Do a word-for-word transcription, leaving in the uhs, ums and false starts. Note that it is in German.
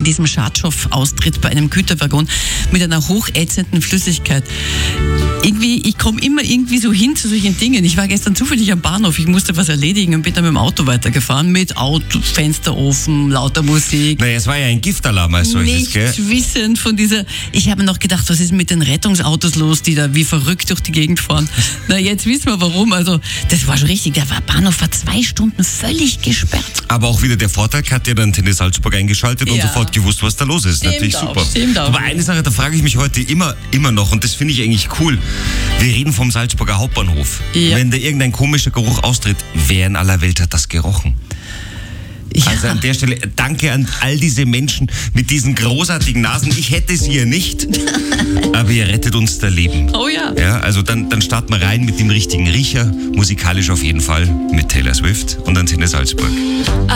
diesem Schadstofftaustritt bei einem Güterwaggon mit einer hochätzenden Flüssigkeit. Irgendwie, ich komme immer irgendwie so hin zu solchen Dingen. Ich war gestern zufällig am Bahnhof, ich musste was erledigen und bin dann mit dem Auto weitergefahren, mit Auto, Fenster offen, lauter Musik. Naja, es war ja ein Giftalarm als solches, Nicht gell? wissend von dieser, ich habe noch gedacht, was ist mit den Rettungsautos los, die da wie verrückt durch die Gegend fahren. Na, jetzt wissen wir warum. Also, das war schon richtig, der Bahnhof war zwei Stunden völlig gesperrt. Aber auch wieder der Vorteil, Katja hat Antenne Salzburg eingeschaltet und Ja. sofort gewusst, was da los ist. Stimmt Natürlich auch, super. stimmt auch. Aber eine Sache, da frage ich mich heute immer, immer noch, und das finde ich eigentlich cool. Wir reden vom Salzburger Hauptbahnhof. Ja. Wenn da irgendein komischer Geruch austritt, wer in aller Welt hat das gerochen? Ja. Also an der Stelle danke an all diese Menschen mit diesen großartigen Nasen. Ich hätte sie ja nicht, aber ihr rettet uns das Leben. Oh ja. Ja, also dann, dann starten wir rein mit dem richtigen Riecher, musikalisch auf jeden Fall mit Taylor Swift und Antenne Salzburg.